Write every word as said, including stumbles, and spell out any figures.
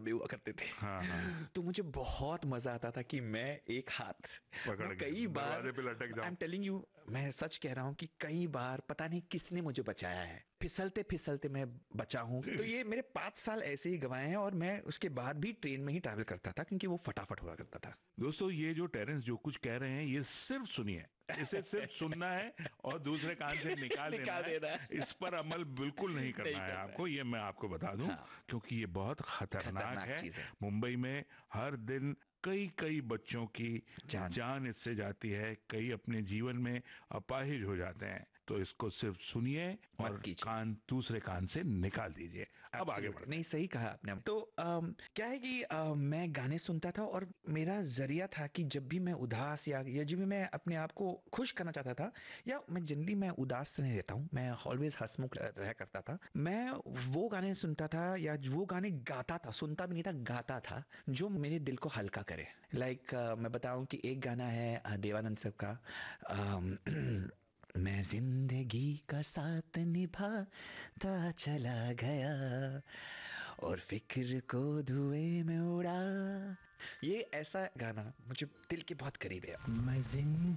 लंबे हुआ करते थे। हाँ हाँ, तो मुझे बहुत मजा आता था कि मैं एक हाथ पकड़ मैं के कई बार, दरवाजे पे लटक आई जाऊं। एम टेलिंग यू, मैं सच कह रहा हूं कि कई बार पता नहीं किसने मुझे बचाया है, फिसलते फिसलते मैं बचा हूं। तो ये मेरे पांच साल ऐसे ही गवाए हैं, और मैं उसके बाद भी ट्रेन में ही ट्रैवल करता था क्योंकि वो फटाफट हुआ करता था। दोस्तों, ये जो टेरेंस जो कुछ कह रहे हैं, ये सिर्फ सुनिए, इसे सिर्फ सुनना है और दूसरे कान से निकाल देना निकाल है। देना है। इस पर अमल बिल्कुल नहीं नहीं करना है करना आपको, है। ये मैं आपको बता दूं, हाँ, क्योंकि ये बहुत खतरनाक खतरनाक है। चीज है। मुंबई में हर दिन कई कई बच्चों की जान। जान इससे जाती है, कई अपने जीवन में अपाहिज हो जाते हैं। तो इसको सिर्फ सुनिए मत और कीजिए। कान दूसरे कान से निकाल दीजिए। अब आगे एब्सोल्युटली बढ़ते नहीं, हैं। सही कहा आपने। तो अम, क्या है कि अ, मैं गाने सुनता था, और मेरा जरिया था कि जब भी मैं उदास या, या जब भी मैं अपने आप को खुश करना चाहता था, या मैं जनरली मैं उदास नहीं रहता हूँ, मैं ऑलवेज हंसमुख रह करता था, मैं वो गाने सुनता था या वो गाने गाता था, सुनता भी नहीं था, गाता था, जो मेरे दिल को हल्का करे। लाइक like, मैं बताऊं कि एक गाना है अ, देवानंद साहब का, अम, मैं जिंदगी का साथ निभाता चला गया और फिक्र को धुएं में उड़ा। ये ऐसा गाना मुझे दिल के बहुत करीब है। मैं जिंदगी